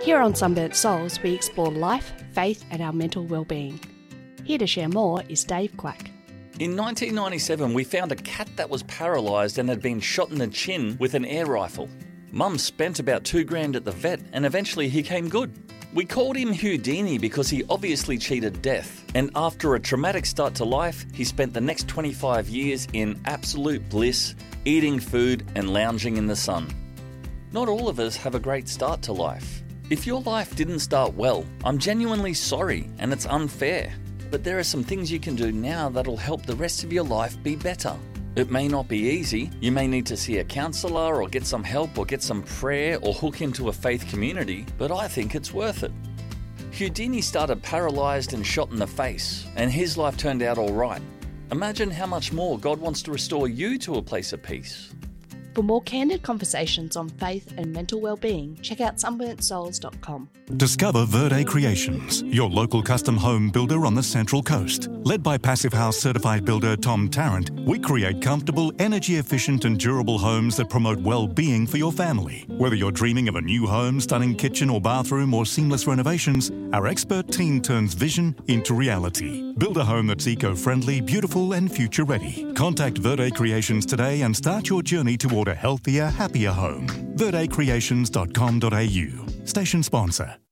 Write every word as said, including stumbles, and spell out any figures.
Here on Sunburnt Souls, we explore life, faith and our mental well-being. Here to share more is Dave Quack. In nineteen ninety-seven, we found a cat that was paralysed and had been shot in the chin with an air rifle. Mum spent about two grand at the vet and eventually he came good. We called him Houdini because he obviously cheated death, and after a traumatic start to life, he spent the next twenty-five years in absolute bliss, eating food and lounging in the sun. Not all of us have a great start to life. If your life didn't start well, I'm genuinely sorry and it's unfair. But there are some things you can do now that'll help the rest of your life be better. It may not be easy. You may need to see a counsellor or get some help or get some prayer or hook into a faith community, but I think it's worth it. Houdini started paralysed and shot in the face, and his life turned out all right. Imagine how much more God wants to restore you to a place of peace. For more candid conversations on faith and mental well-being, check out sunburnt souls dot com. Discover Verde Creations, your local custom home builder on the Central Coast. Led by Passive House certified builder Tom Tarrant, we create comfortable, energy-efficient and durable homes that promote well-being for your family. Whether you're dreaming of a new home, stunning kitchen or bathroom or seamless renovations, our expert team turns vision into reality. Build a home that's eco-friendly, beautiful and future-ready. Contact Verde Creations today and start your journey toward a healthier, happier home. verde creations dot com dot a u. Station sponsor.